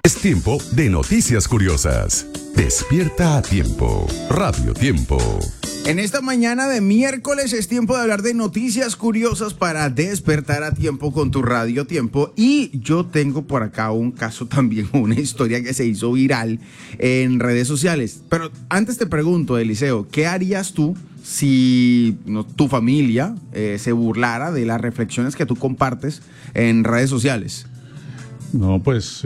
Es tiempo de noticias curiosas. Despierta a tiempo. Radio Tiempo. En esta mañana de miércoles es tiempo de hablar de noticias curiosas para despertar a tiempo con tu Radio Tiempo. Y yo tengo por acá un caso también, una historia que se hizo viral en redes sociales. Pero antes te pregunto, Eliseo, ¿qué harías tú si tu familia se burlara de las reflexiones que tú compartes en redes sociales? No, pues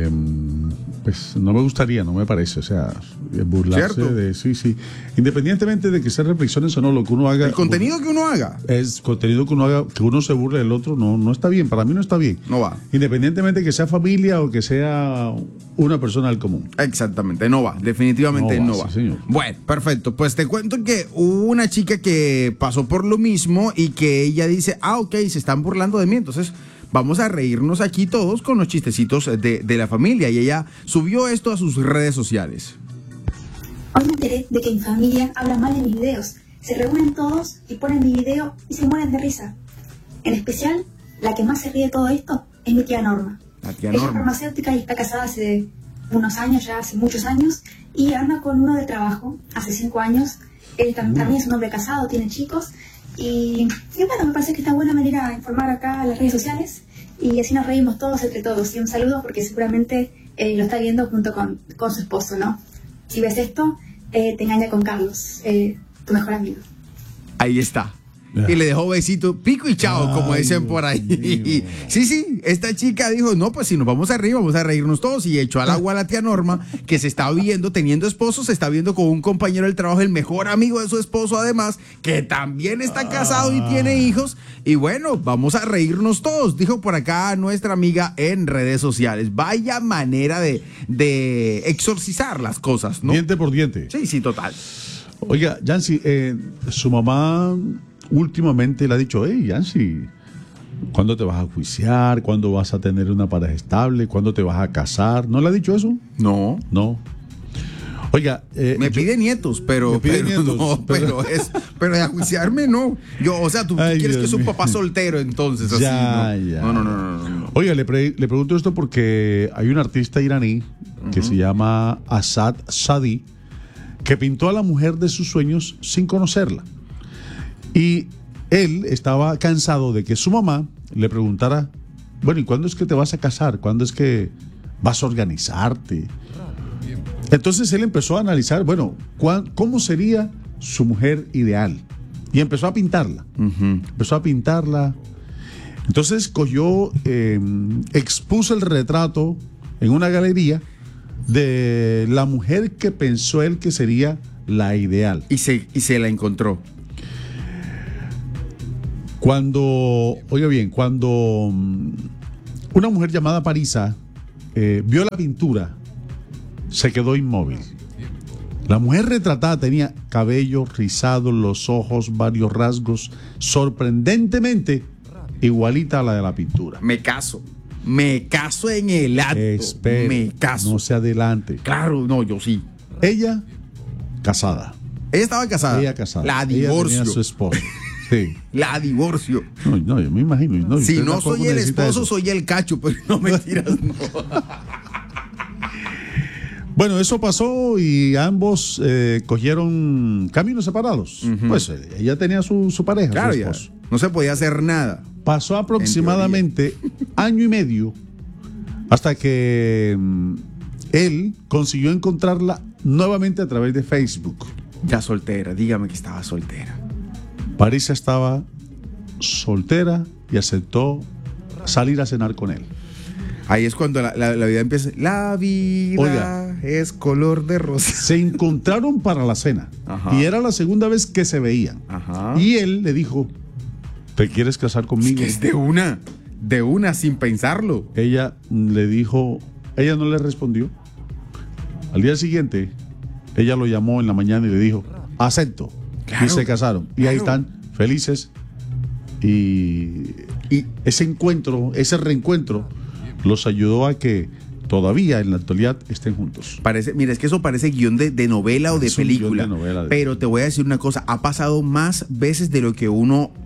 no me gustaría, no me parece, o sea, burlarse ¿cierto? de sí, independientemente de que sean reflexiones o no, lo que uno haga, El contenido que uno haga es contenido que uno haga, que uno se burle del otro, no está bien, para mí no está bien. no va. Independientemente de que sea familia o que sea una persona del común. Exactamente, no va, definitivamente no va. Sí, señor. Bueno, perfecto, pues te cuento que hubo una chica que pasó por lo mismo y que ella dice, ok, se están burlando de mí, entonces vamos a reírnos aquí todos con los chistecitos de la familia. Y ella subió esto a sus redes sociales. Hoy me enteré de que mi familia habla mal de mis videos. Se reúnen todos y ponen mi video y se mueren de risa. En especial, la que más se ríe de todo esto es mi tía Norma. La tía Ella es Norma. farmacéutica y está casada hace unos años, ya hace muchos años, y anda con uno de trabajo hace 5 años. Él también es un hombre casado, tiene chicos. Y bueno, me parece que está buena manera de informar acá en las redes sociales y así nos reímos todos entre todos. Y un saludo porque seguramente lo está viendo junto con su esposo, ¿no? Si ves esto, te engaña con Carlos, tu mejor amigo. Ahí está. Y le dejó besito, pico y chao, como dicen por ahí. Sí, esta chica dijo, no, pues si nos vamos a reír, vamos a reírnos todos. Y echó al agua a la tía Norma, que se está viendo, teniendo esposo, se está viendo con un compañero del trabajo, el mejor amigo de su esposo además, que también está casado y tiene hijos. Y bueno, vamos a reírnos todos, dijo por acá nuestra amiga en redes sociales. Vaya manera de exorcizar las cosas, ¿no? Diente por diente. Sí, total. Oiga, Yancy, su mamá últimamente le ha dicho, Yancy, ¿cuándo te vas a juiciar? ¿Cuándo vas a tener una pareja estable? ¿Cuándo te vas a casar? ¿No le ha dicho eso? No. Oiga, me pide nietos, pero de ajuiciarme no. Tú quieres Dios que es un mío. papá soltero, entonces así. Ya. No. Oiga, le pregunto esto porque hay un artista iraní que se llama Asad Sadi, que pintó a la mujer de sus sueños sin conocerla. Y él estaba cansado de que su mamá le preguntara, bueno, ¿y cuándo es que te vas a casar? ¿Cuándo es que vas a organizarte? Entonces él empezó a analizar, bueno, ¿cómo sería su mujer ideal? Y empezó a pintarla. Entonces cogió, expuso el retrato en una galería de la mujer que pensó él que sería la ideal. Y se la encontró. Cuando una mujer llamada Parisa vio la pintura, se quedó inmóvil. La mujer retratada tenía cabello rizado, los ojos, varios rasgos, sorprendentemente igualita a la de la pintura. Me caso en el acto. Espere, me caso. no se adelante. Claro, no, yo sí. Ella, casada. Ella estaba casada. Ella casada. La Ella divorcio. tenía a su esposo. Sí. La divorcio. No, yo me imagino. No, Si usted no tampoco soy el necesita esposo, eso. soy el cacho, pero no mentiras, no. Bueno, eso pasó y ambos cogieron caminos separados. Pues ella tenía su pareja, Claro, su ya. esposo. No se podía hacer nada. Pasó aproximadamente año y medio hasta que él consiguió encontrarla nuevamente a través de Facebook. Ya soltera, dígame que estaba soltera. Parisa estaba soltera y aceptó salir a cenar con él. Ahí es cuando la vida empieza. La vida es color de rosa. Se encontraron para la cena. Ajá. Y era la segunda vez que se veían. Ajá. Y él le dijo, ¿te quieres casar conmigo? Es de una, sin pensarlo. Ella le dijo, ella no le respondió. Al día siguiente, ella lo llamó en la mañana y le dijo, acepto. Claro, y se casaron. Y ahí claro. están felices. Y ese encuentro, ese reencuentro, los ayudó a que todavía en la actualidad estén juntos. Mira, es que eso parece guión de novela o de Es un guión película. de novela. Pero te voy a decir una cosa, ha pasado más veces de lo que uno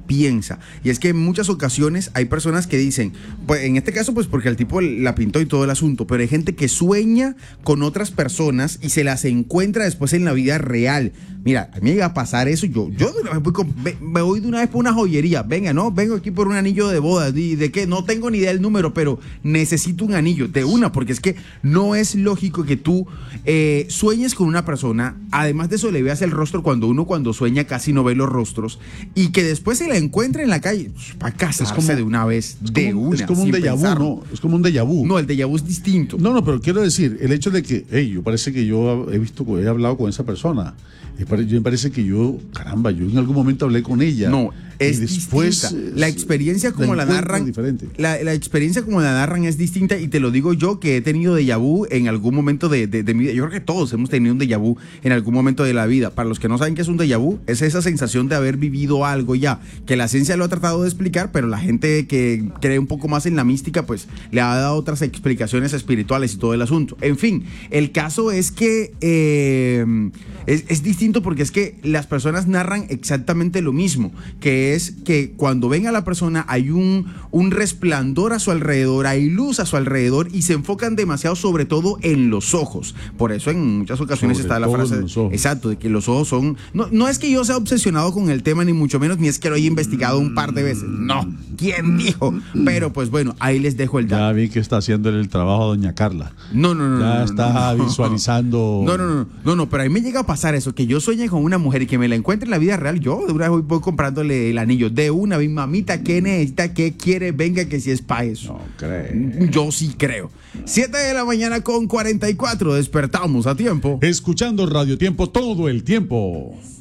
piensa. Y es que en muchas ocasiones hay personas que dicen, pues en este caso pues porque el tipo la pintó y todo el asunto, pero hay gente que sueña con otras personas y se las encuentra después en la vida real. Mira, a mí me llega a pasar eso, yo de una vez me voy de una vez por una joyería, vengo aquí por un anillo de boda, ¿y de qué? No tengo ni idea del número, pero necesito un anillo, de una, porque es que no es lógico que tú sueñes con una persona, además de eso le veas el rostro cuando sueña casi no ve los rostros, y que después se la encuentre en la calle, para casarse de una vez, Es como un déjà vu, ¿no? Es como un déjà vu. No, el déjà vu es distinto. No, pero quiero decir, el hecho de que, yo parece que yo he hablado con esa persona. Me parece que yo en algún momento hablé con ella. No, es después distinta. La experiencia como la narran, la experiencia como la narran es distinta, y te lo digo yo que he tenido déjà vu en algún momento de mi vida. Yo creo que todos hemos tenido un déjà vu en algún momento de la vida. Para los que no saben qué es un déjà vu, es esa sensación de haber vivido algo ya, que la ciencia lo ha tratado de explicar, pero la gente que cree un poco más en la mística, pues le ha dado otras explicaciones espirituales y todo el asunto. En fin, el caso es que es distinto, porque es que las personas narran exactamente lo mismo, que es que cuando ven a la persona hay un resplandor a su alrededor, hay luz a su alrededor, y se enfocan demasiado sobre todo en los ojos. Por eso en muchas ocasiones está la frase, exacto, de que los ojos son... No es que yo sea obsesionado con el tema, ni mucho menos, ni es que lo haya investigado un par de veces. No, ¿quién dijo? Pero pues bueno, ahí les dejo el dato. Ya vi que está haciendo el trabajo a doña Carla. No. Ya está visualizando... No, pero a mí me llega a pasar eso, que yo sueñe con una mujer y que me la encuentre en la vida real, yo de una vez voy comprándole el anillo, de una vez, mamita, ¿qué necesita? ¿Qué quiere? Venga, que si es pa' eso. No creo. Yo sí creo. 7:44 a.m, despertamos a tiempo. Escuchando Radio Tiempo todo el tiempo.